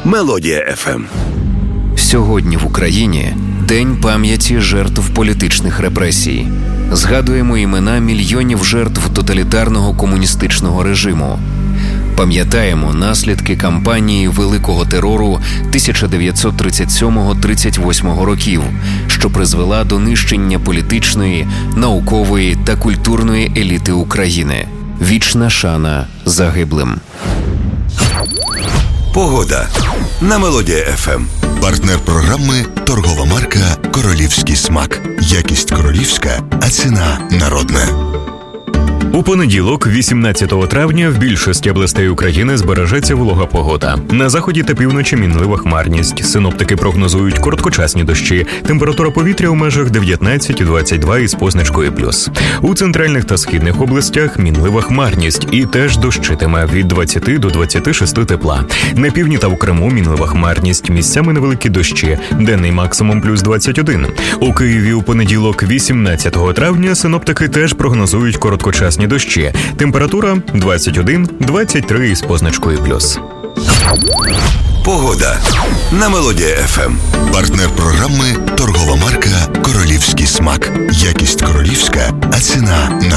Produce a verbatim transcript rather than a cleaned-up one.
Мелодія еф ем. Сьогодні в Україні День пам'яті жертв політичних репресій. Згадуємо імена мільйонів жертв тоталітарного комуністичного режиму. Пам'ятаємо наслідки кампанії Великого терору тисяча дев'ятсот тридцять сьомого - тридцять восьмого років, що призвела до нищення політичної, наукової та культурної еліти України. Вічна шана загиблим. Погода на Мелодія еф ем. Партнер програми – торгова марка «Королівський смак». Якість королівська, а ціна народна. У понеділок, вісімнадцятого травня, в більшості областей України збережеться волога погода. На заході та півночі мінлива хмарність. Синоптики прогнозують короткочасні дощі. Температура повітря у межах дев'ятнадцять - двадцять два із позначкою плюс. У центральних та східних областях мінлива хмарність і теж дощитиме від двадцяти до двадцяти шести тепла. На півдні та в Криму мінлива хмарність, місцями невеликі дощі. Денний максимум плюс двадцять один. У Києві у понеділок, вісімнадцятого травня, синоптики теж прогнозують короткочасні дощі. Температура двадцять один - двадцять три із позначкою плюс. Погода на Мелодія еф ем. Партнер програми – торгова марка «Королівський смак». Якість королівська, а ціна народна.